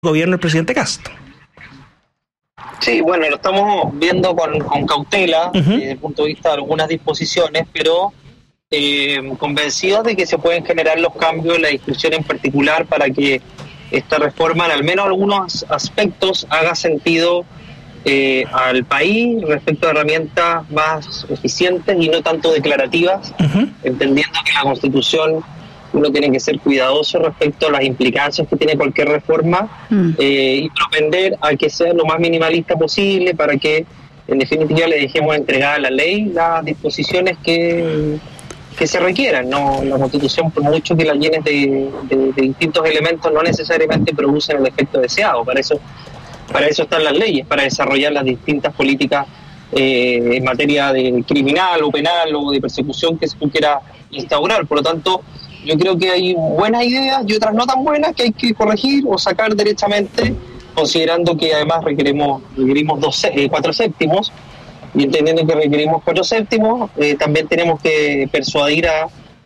gobierno del presidente Kast. Sí, bueno, lo estamos viendo con cautela desde el punto de vista de algunas disposiciones, pero convencidos de que se pueden generar los cambios en la discusión en particular para que esta reforma, en al menos algunos aspectos, haga sentido al país respecto a herramientas más eficientes y no tanto declarativas, entendiendo que la Constitución uno tiene que ser cuidadoso respecto a las implicancias que tiene cualquier reforma y propender a que sea lo más minimalista posible para que en definitiva le dejemos entregar a la ley las disposiciones que se requieran. No, la Constitución, por mucho que la llenes de distintos elementos, no necesariamente producen el efecto deseado. Para eso están las leyes, para desarrollar las distintas políticas en materia de criminal o penal o de persecución que se quiera instaurar. Por lo tanto, yo creo que hay buenas ideas y otras no tan buenas que hay que corregir o sacar derechamente, considerando que además requerimos 4 séptimos, y entendiendo que requerimos 4 séptimos, también tenemos que persuadir a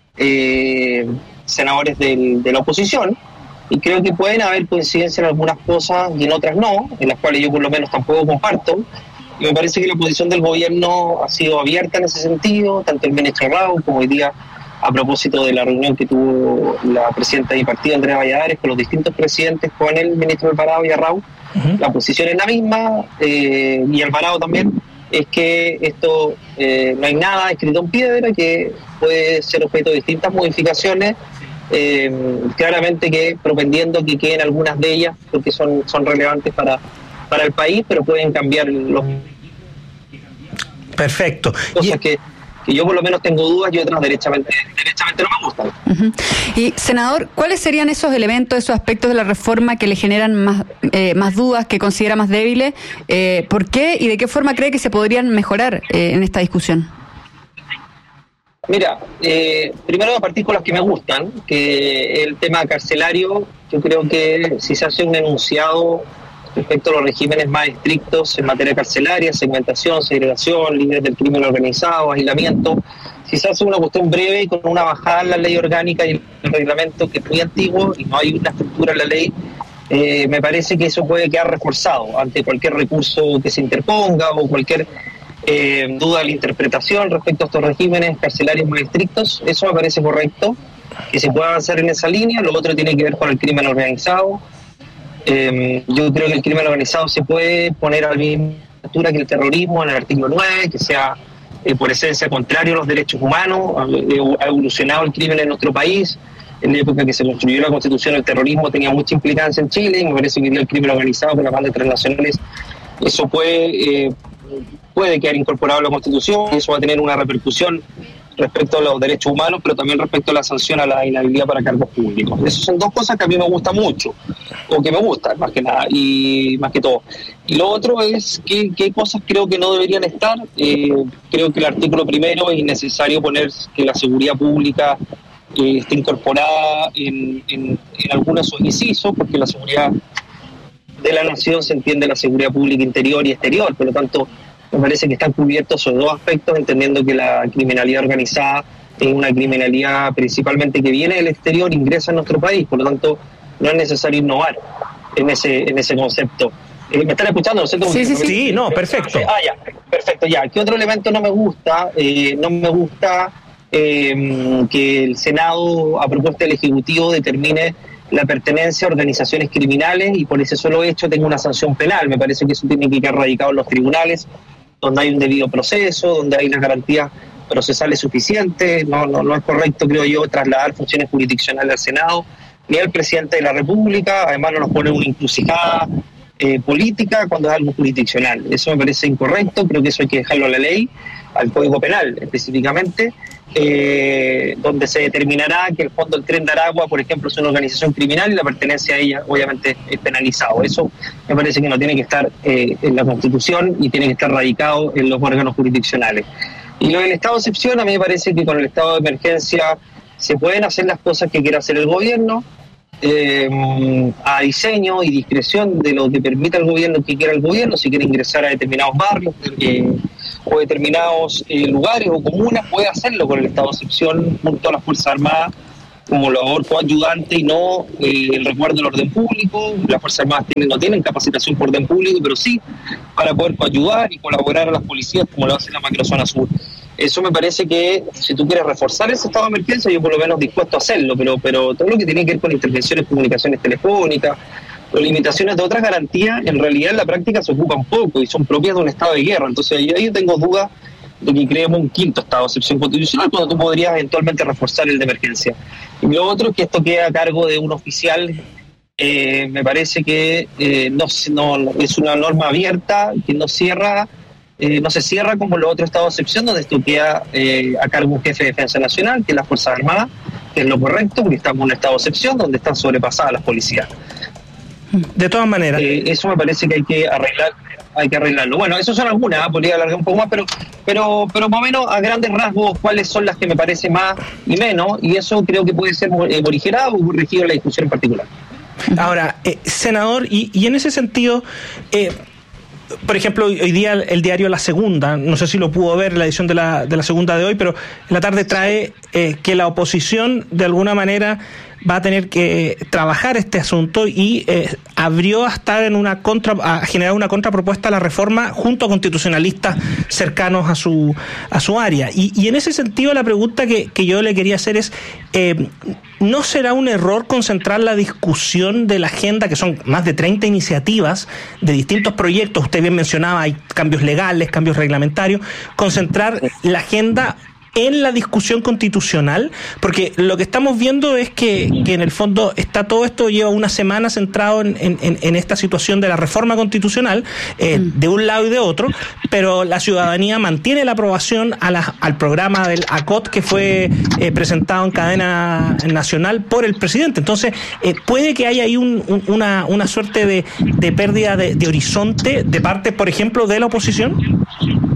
senadores de la oposición, y creo que pueden haber coincidencias en algunas cosas y en otras no, en las cuales yo por lo menos tampoco comparto, y me parece que la posición del gobierno ha sido abierta en ese sentido, tanto el ministro Rau como hoy día a propósito de la reunión que tuvo la presidenta de partido, Andrea Valladares, con los distintos presidentes, con el ministro Alvarado y Arrau. La posición es la misma, y Alvarado también, es que esto no hay nada escrito en piedra, que puede ser objeto de distintas modificaciones, claramente que propendiendo que queden algunas de ellas, porque son relevantes para el país, pero pueden cambiar los... Perfecto. Cosas que yo por lo menos tengo dudas y otras derechamente no me gustan. Y, senador, ¿cuáles serían esos elementos, esos aspectos de la reforma que le generan más dudas, que considera más débiles? ¿Por qué y de qué forma cree que se podrían mejorar en esta discusión? Mira, primero voy a partir con las que me gustan, que el tema carcelario. Yo creo que si se hace un enunciado respecto a los regímenes más estrictos en materia carcelaria, segmentación, segregación, líderes del crimen organizado, aislamiento, si se hace una cuestión breve y con una bajada en la ley orgánica y el reglamento, que es muy antiguo y no hay una estructura en la ley, me parece que eso puede quedar reforzado ante cualquier recurso que se interponga o cualquier duda de la interpretación respecto a estos regímenes carcelarios más estrictos. Eso me parece correcto, que se pueda avanzar en esa línea. Lo otro tiene que ver con el crimen organizado. Yo creo que el crimen organizado se puede poner a la misma altura que el terrorismo en el artículo 9, que sea por esencia contrario a los derechos humanos. Ha evolucionado el crimen en nuestro país. En la época que se construyó la Constitución, el terrorismo tenía mucha implicancia en Chile, y me parece que el crimen organizado con las bandas transnacionales, eso puede quedar incorporado a la Constitución. Eso va a tener una repercusión respecto a los derechos humanos, pero también respecto a la sanción a la inhabilidad para cargos públicos. Esas son dos cosas que a mí me gustan mucho, o que me gustan más que nada, y más que todo. Y lo otro es qué cosas creo que no deberían estar. Creo que el artículo primero es innecesario poner que la seguridad pública esté incorporada en algunos de sus incisos, porque la seguridad de la nación se entiende la seguridad pública interior y exterior. Por lo tanto, me parece que están cubiertos esos dos aspectos, entendiendo que la criminalidad organizada es una criminalidad principalmente que viene del exterior, ingresa en nuestro país. Por lo tanto, no es necesario innovar en ese concepto. ¿Me están escuchando? No sé cómo sí, no, perfecto. Ya, perfecto, ya. ¿Qué otro elemento no me gusta? No me gusta que el Senado, a propuesta del Ejecutivo, determine la pertenencia a organizaciones criminales y por ese solo hecho tenga una sanción penal. Me parece que eso tiene que quedar radicado en los tribunales, donde hay un debido proceso, donde hay las garantías procesales suficientes. No es correcto, creo yo, trasladar funciones jurisdiccionales al Senado ni al presidente de la República. Además, no nos pone una encrucijada política cuando es algo jurisdiccional. Eso me parece incorrecto. Creo que eso hay que dejarlo a la ley, al Código Penal específicamente, donde se determinará que el Fondo del Tren de Aragua, por ejemplo, es una organización criminal y la pertenencia a ella obviamente es penalizado. Eso me parece que no tiene que estar en la Constitución y tiene que estar radicado en los órganos jurisdiccionales. Y lo del estado de excepción, a mí me parece que con el estado de emergencia se pueden hacer las cosas que quiera hacer el gobierno, a diseño y discreción de lo que permita el gobierno, que quiera el gobierno. Si quiere ingresar a determinados barrios o determinados lugares o comunas, puede hacerlo con el estado de excepción junto a las Fuerzas Armadas como labor coayudante y no el resguardo del orden público. Las Fuerzas Armadas no tienen capacitación por orden público, pero sí para poder coayudar y colaborar a las policías como lo hace la macrozona sur. Eso me parece que si tú quieres reforzar ese estado de emergencia, yo por lo menos dispuesto a hacerlo, pero todo lo que tiene que ver con intervenciones, comunicaciones telefónicas, o limitaciones de otras garantías, en realidad en la práctica se ocupan poco y son propias de un estado de guerra. Entonces yo tengo dudas de que creemos un quinto estado de excepción constitucional cuando tú podrías eventualmente reforzar el de emergencia. Y lo otro es que esto queda a cargo de un oficial. Me parece que no es una norma abierta que no se cierra como los otros estados de excepción, donde esto queda a cargo un jefe de defensa nacional, que es las Fuerzas Armadas, que es lo correcto, porque estamos en un estado de excepción donde están sobrepasadas las policías. De todas maneras, eso me parece que hay que arreglarlo. Bueno, eso son algunas, podría alargar un poco más, pero más o menos a grandes rasgos cuáles son las que me parece más y menos, y eso creo que puede ser morigerado o corregido en la discusión en particular. Ahora, senador, y en ese sentido, por ejemplo, hoy día el diario La Segunda, no sé si lo pudo ver, la edición de la Segunda de hoy, pero en la tarde trae que la oposición de alguna manera va a tener que trabajar este asunto y abrió a estar a generar una contrapropuesta a la reforma junto a constitucionalistas cercanos a su área. Y en ese sentido la pregunta que yo le quería hacer es, ¿no será un error concentrar la discusión de la agenda, que son más de 30 iniciativas de distintos proyectos? Usted bien mencionaba, hay cambios legales, cambios reglamentarios, concentrar la agenda en la discusión constitucional, porque lo que estamos viendo es que en el fondo está todo esto, lleva una semana centrado en esta situación de la reforma constitucional, de un lado y de otro, pero la ciudadanía mantiene la aprobación al programa del ACOT que fue presentado en cadena nacional por el presidente. Entonces, puede que haya ahí una suerte de pérdida de horizonte de parte, por ejemplo, de la oposición.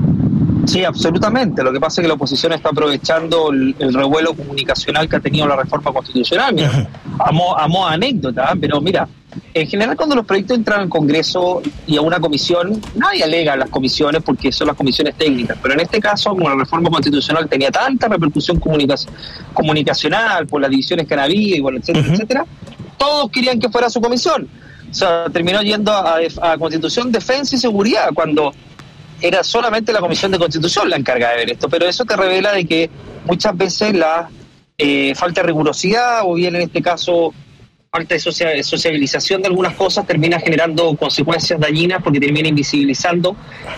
Sí, absolutamente. Lo que pasa es que la oposición está aprovechando el revuelo comunicacional que ha tenido la reforma constitucional. Mira, amo anécdota, pero mira, en general cuando los proyectos entran al Congreso y a una comisión, nadie alega a las comisiones porque son las comisiones técnicas, pero en este caso, como la reforma constitucional tenía tanta repercusión comunicacional por las divisiones que han habido y bueno, etcétera, etcétera, todos querían que fuera su comisión. O sea, terminó yendo a Constitución, Defensa y Seguridad, cuando era solamente la Comisión de Constitución la encargada de ver esto, pero eso te revela de que muchas veces la falta de rigurosidad o bien en este caso falta de sociabilización de algunas cosas termina generando consecuencias dañinas porque termina invisibilizando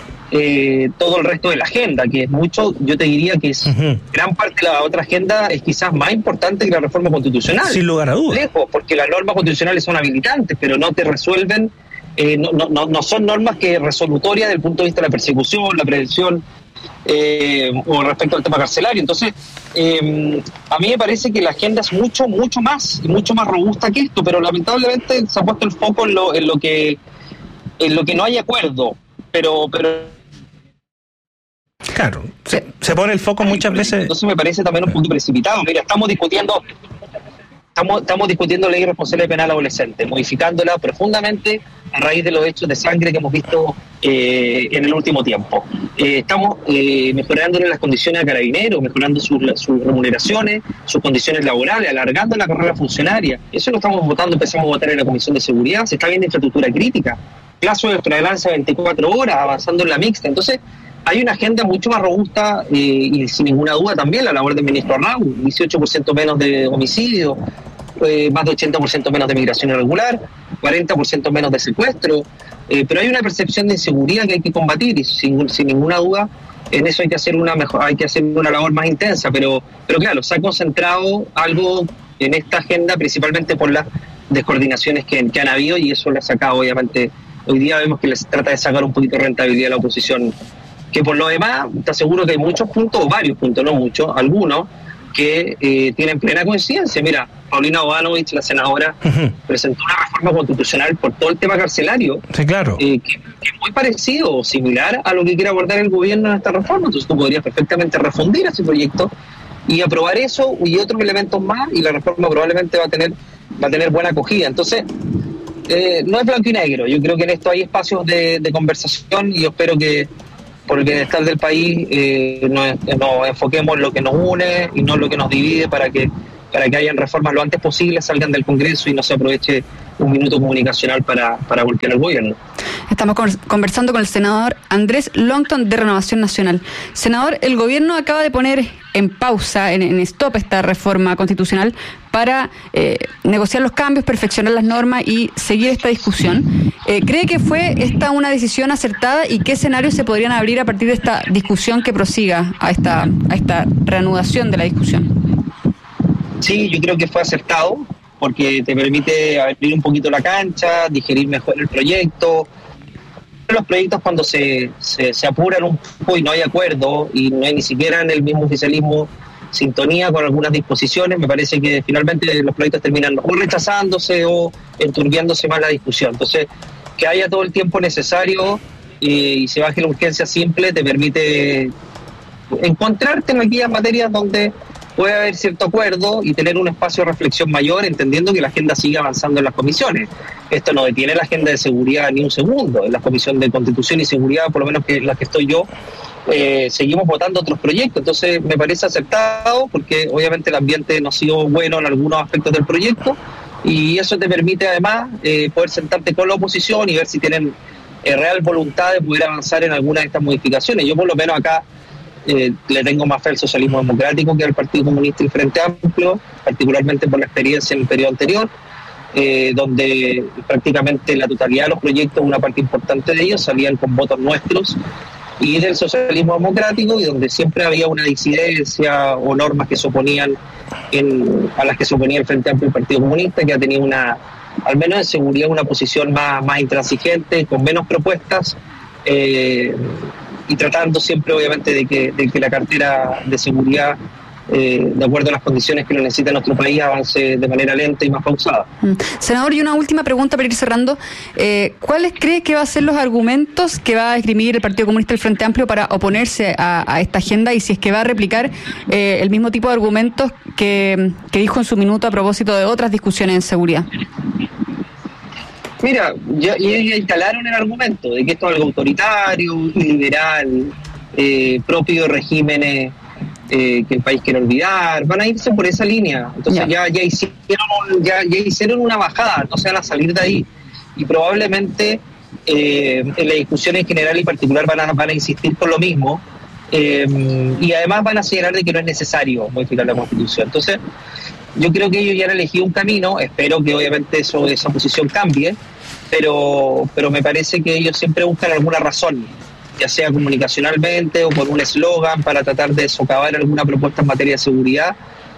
todo el resto de la agenda, que es mucho, yo te diría que es gran parte de la otra agenda es quizás más importante que la reforma constitucional. Sin lugar a dudas. Lejos, porque las normas constitucionales son habilitantes, pero no te resuelven. No son normas que resolutorias desde el punto de vista de la persecución, la prevención o respecto al tema carcelario. Entonces, a mí me parece que la agenda es mucho más robusta que esto, pero lamentablemente se ha puesto el foco en lo que no hay acuerdo, pero claro, se pone el foco muchas veces. Entonces me parece también un punto precipitado. Mira, estamos discutiendo ley responsable penal adolescente, modificándola profundamente a raíz de los hechos de sangre que hemos visto en el último tiempo. Estamos mejorándole las condiciones a carabineros, mejorando sus remuneraciones, sus condiciones laborales, alargando la carrera funcionaria. Eso lo estamos votando, empezamos a votar en la Comisión de Seguridad, se está viendo infraestructura crítica, plazo de tolerancia 24 horas, avanzando en la mixta. Entonces, hay una agenda mucho más robusta y sin ninguna duda también la labor del ministro Arnau, 18% menos de homicidio, más de 80% menos de migración irregular, 40% menos de secuestro, pero hay una percepción de inseguridad que hay que combatir y sin ninguna duda en eso hay que hacer una labor más intensa, pero claro, se ha concentrado algo en esta agenda principalmente por las descoordinaciones que han habido y eso le ha sacado obviamente, hoy día vemos que les trata de sacar un poquito de rentabilidad a la oposición, que por lo demás te aseguro que hay muchos puntos, o varios puntos, no muchos, algunos que tienen plena coincidencia. Mira, Paulina Bodanovich, la senadora, presentó una reforma constitucional por todo el tema carcelario, sí, claro, que es muy parecido o similar a lo que quiere abordar el gobierno en esta reforma. Entonces tú podrías perfectamente refundir ese proyecto y aprobar eso y otros elementos más, y la reforma probablemente va a tener buena acogida. Entonces, no es blanco y negro. Yo creo que en esto hay espacios de conversación y yo espero que por el bienestar del país nos enfoquemos en lo que nos une y no en lo que nos divide para que para que hayan reformas lo antes posible, salgan del Congreso y no se aproveche un minuto comunicacional para golpear al gobierno. Estamos conversando con el senador Andrés Longton de Renovación Nacional. Senador, el gobierno acaba de poner en pausa, en stop esta reforma constitucional para negociar los cambios, perfeccionar las normas y seguir esta discusión. ¿Cree que fue esta una decisión acertada y qué escenarios se podrían abrir a partir de esta discusión que prosiga a esta reanudación de la discusión? Sí, yo creo que fue acertado porque te permite abrir un poquito la cancha, digerir mejor el proyecto. Los proyectos cuando se apuran un poco y no hay acuerdo y no hay ni siquiera en el mismo oficialismo sintonía con algunas disposiciones, me parece que finalmente los proyectos terminan o rechazándose o enturbiándose más la discusión. Entonces, que haya todo el tiempo necesario y se baje la urgencia simple te permite encontrarte en aquellas materias donde puede haber cierto acuerdo y tener un espacio de reflexión mayor, entendiendo que la agenda sigue avanzando en las comisiones. Esto no detiene la agenda de seguridad ni un segundo. En la Comisión de Constitución y Seguridad, por lo menos que la que estoy yo, seguimos votando otros proyectos. Entonces me parece acertado porque obviamente el ambiente no ha sido bueno en algunos aspectos del proyecto y eso te permite además poder sentarte con la oposición y ver si tienen real voluntad de poder avanzar en algunas de estas modificaciones. Yo por lo menos acá le tengo más fe al socialismo democrático que al Partido Comunista y el Frente Amplio, particularmente por la experiencia en el periodo anterior, donde prácticamente la totalidad de los proyectos, una parte importante de ellos, salían con votos nuestros y del socialismo democrático, y donde siempre había una disidencia o normas que se oponían a las que se oponía el Frente Amplio y el Partido Comunista, que ha tenido al menos en seguridad, una posición más intransigente, con menos propuestas, y tratando siempre obviamente de que la cartera de seguridad, de acuerdo a las condiciones que lo necesita nuestro país, avance de manera lenta y más pausada. Senador, y una última pregunta para ir cerrando. ¿Cuáles cree que va a ser los argumentos que va a esgrimir el Partido Comunista y el Frente Amplio para oponerse a esta agenda, y si es que va a replicar el mismo tipo de argumentos que dijo en su minuto a propósito de otras discusiones en seguridad? Mira, ya instalaron el argumento de que esto es algo autoritario, liberal, propio de regímenes que el país quiere olvidar. Van a irse por esa línea. Entonces ya hicieron una bajada, no se van a salir de ahí. Y probablemente en la discusión en general y particular van a insistir con lo mismo. Y además van a señalar de que no es necesario modificar la Constitución. Entonces, yo creo que ellos ya han elegido un camino. Espero que obviamente esa posición cambie, pero me parece que ellos siempre buscan alguna razón, ya sea comunicacionalmente o con un eslogan para tratar de socavar alguna propuesta en materia de seguridad.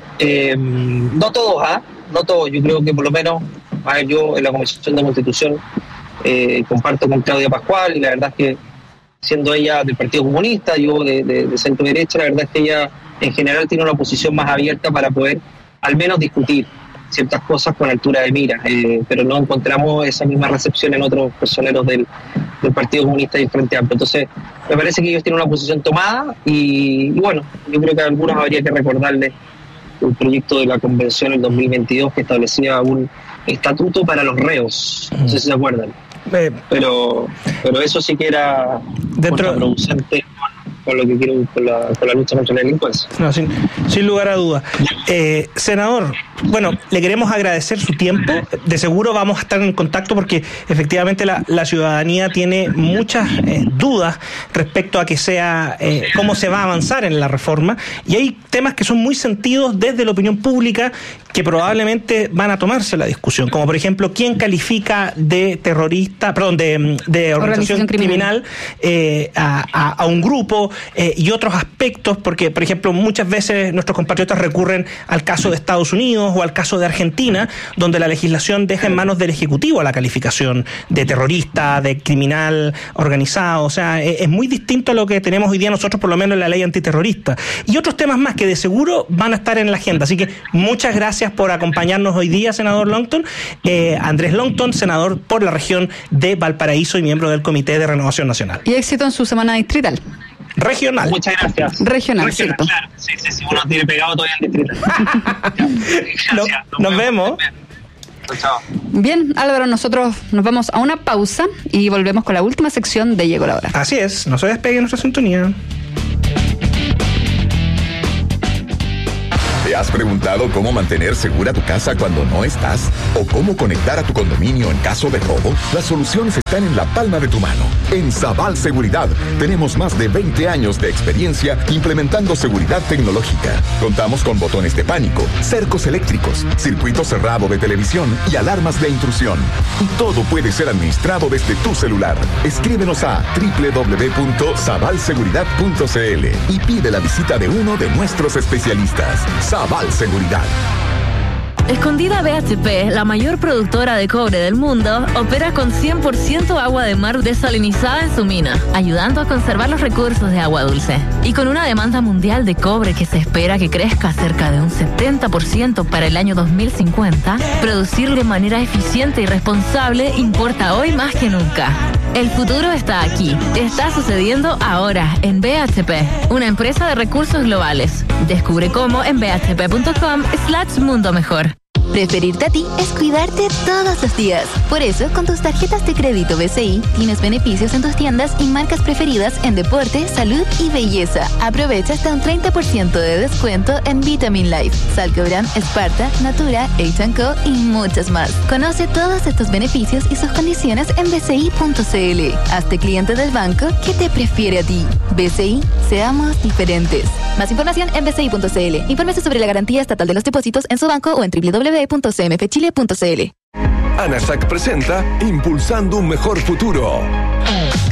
No todos, no todos. Yo creo que por lo menos yo en la Comisión de Constitución comparto con Claudia Pascual, y la verdad es que siendo ella del Partido Comunista, yo de centro derecha, la verdad es que ella en general tiene una posición más abierta para poder al menos discutir ciertas cosas con altura de mira, pero no encontramos esa misma recepción en otros personeros del Partido Comunista y el Frente Amplio. Entonces, me parece que ellos tienen una posición tomada y bueno, yo creo que a algunos habría que recordarles el proyecto de la Convención en 2022 que establecía un estatuto para los reos, no sé si se acuerdan. Pero eso sí que era contraproducente con lo que quiero con la lucha contra la delincuencia. No, sin lugar a dudas. Senador, bueno, le queremos agradecer su tiempo. De seguro vamos a estar en contacto porque efectivamente la ciudadanía tiene muchas dudas respecto a que sea cómo se va a avanzar en la reforma, y hay temas que son muy sentidos desde la opinión pública que probablemente van a tomarse la discusión, como por ejemplo quién califica de terrorista, de organización criminal a un grupo, y otros aspectos, porque por ejemplo muchas veces nuestros compatriotas recurren al caso de Estados Unidos o al caso de Argentina, donde la legislación deja en manos del Ejecutivo la calificación de terrorista, de criminal organizado. O sea, es muy distinto a lo que tenemos hoy día nosotros, por lo menos en la ley antiterrorista, y otros temas más que de seguro van a estar en la agenda. Así que muchas gracias por acompañarnos hoy día, senador Longton. Andrés Longton, senador por la región de Valparaíso y miembro del Comité de Renovación Nacional. Y éxito en su semana distrital. Regional. Muchas gracias. Regional, ¿cierto? Claro. Sí, uno tiene pegado todavía el distrital. Gracias. Nos vemos. Chao. Bien, Álvaro, nosotros nos vamos a una pausa y volvemos con la última sección de Llegó la Hora. Así es, no se despegue nuestra sintonía. ¿Te has preguntado cómo mantener segura tu casa cuando no estás? ¿O cómo conectar a tu condominio en caso de robo? Las soluciones están en la palma de tu mano. En Sabal Seguridad tenemos más de 20 años de experiencia implementando seguridad tecnológica. Contamos con botones de pánico, cercos eléctricos, circuito cerrado de televisión y alarmas de intrusión. Y todo puede ser administrado desde tu celular. Escríbenos a www.sabalseguridad.cl y pide la visita de uno de nuestros especialistas. Sabal Seguridad. Escondida BHP, la mayor productora de cobre del mundo, opera con 100% agua de mar desalinizada en su mina, ayudando a conservar los recursos de agua dulce. Y con una demanda mundial de cobre que se espera que crezca cerca de un 70% para el año 2050, producir de manera eficiente y responsable importa hoy más que nunca. El futuro está aquí. Está sucediendo ahora en BHP, una empresa de recursos globales. Descubre cómo en bhp.com/mundo mejor. Preferirte a ti es cuidarte todos los días. Por eso, con tus tarjetas de crédito BCI, tienes beneficios en tus tiendas y marcas preferidas en deporte, salud y belleza. Aprovecha hasta un 30% de descuento en Vitamin Life, Salcobran, Sparta, Natura, H&Co y muchas más. Conoce todos estos beneficios y sus condiciones en bci.cl. Hazte cliente del banco que te prefiere a ti. BCI, seamos diferentes. Más información en bci.cl. Infórmese sobre la garantía estatal de los depósitos en su banco o en www.cmfchile.cl. ANASAC presenta Impulsando un Mejor Futuro.